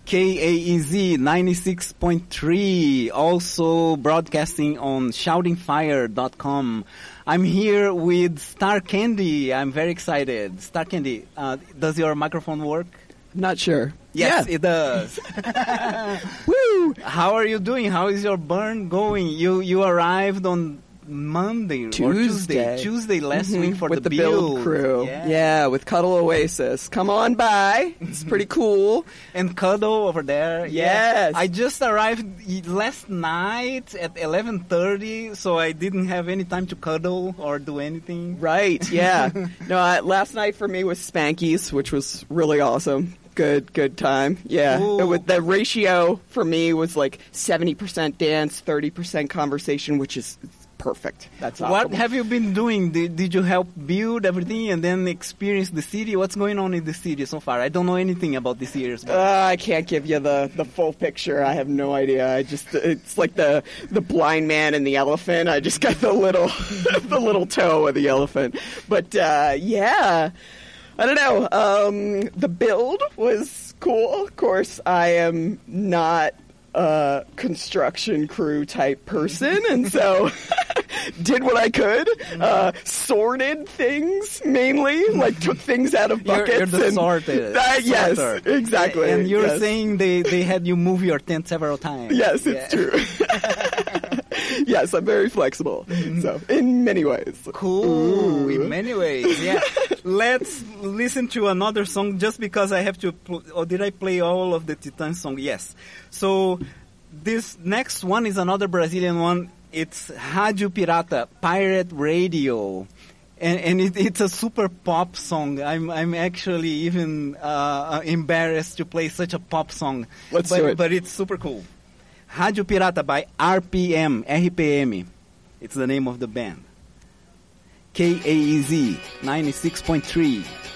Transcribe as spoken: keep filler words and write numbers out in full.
K A E Z ninety-six point three, also broadcasting on shouting fire dot com. I'm here with Star Candy. I'm very excited. Star Candy, uh, does your microphone work? Not sure. Yes, yeah. it does. Woo! How are you doing? How is your burn going? You you arrived on Monday Tuesday. or Tuesday, Tuesday last mm-hmm. week for with the, the build, build crew. Yeah. yeah, with Cuddle Oasis. Come on by. It's pretty cool. And Cuddle over there. Yes. I just arrived last night at eleven thirty, so I didn't have any time to cuddle or do anything. Right, yeah. no, I, last night for me was Spankies, which was really awesome. Good, good time. Yeah. It was, the ratio for me was like seventy percent dance, thirty percent conversation, which is perfect. That's optimal. What have you been doing? Did, did you help build everything and then experience the city? What's going on in the city so far? I don't know anything about the series. Uh, I can't give you the, the full picture. I have no idea. I just it's like the the blind man and the elephant. I just got the little the little toe of the elephant. But uh, yeah, I don't know. Um, the build was cool. Of course, I am not a construction crew type person, and so did what I could. Uh, sorted things mainly, like took things out of buckets. You're, you're the and sorted. That, yes, sorter. exactly. And you're yes. saying they, they had you move your tent several times. Yes, yeah. it's true. Yes, I'm very flexible. So, in many ways. Cool. Ooh. In many ways, yeah. Let's listen to another song just because I have to... Pl- or did I play all of the Titãs song? Yes. So, this next one is another Brazilian one. It's Rádio Pirata, Pirate Radio. And, and it, it's a super pop song. I'm I'm actually even uh, embarrassed to play such a pop song. Let's but, do it. But it's super cool. Rádio Pirata by R P M, R P M. It's the name of the band. K A E Z ninety-six point three.